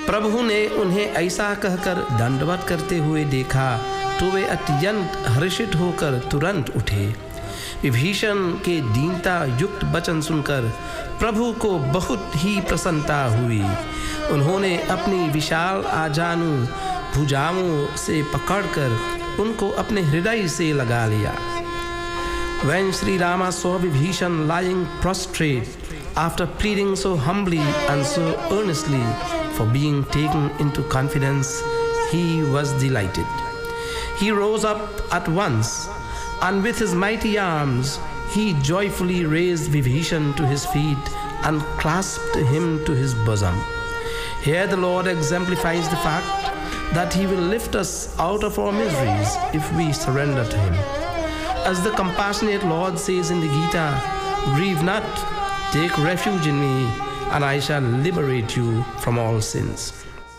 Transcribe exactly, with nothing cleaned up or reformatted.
प्रभु ने उन्हें ऐसा कहकर दंडवत करते हुए देखा तो वे अत्यंत हर्षित होकर तुरंत उठे। विभीषण के दीनता युक्त वचन सुनकर प्रभु को बहुत ही प्रसन्नता हुई। उन्होंने अपनी विशाल आजानु भुजाओं से पकड़कर उनको अपने हृदय से लगा लिया। When Sri Rama saw Vibhishan lying prostrate after pleading so humbly and so earnestly for being taken into confidence, he was delighted. He rose up at once, and with his mighty arms, he joyfully raised Vibhishan to his feet and clasped him to his bosom. Here the Lord exemplifies the fact that he will lift us out of our miseries if we surrender to him. As the compassionate Lord says in the Gita, "Grieve not, take refuge in me, and I shall liberate you from all sins."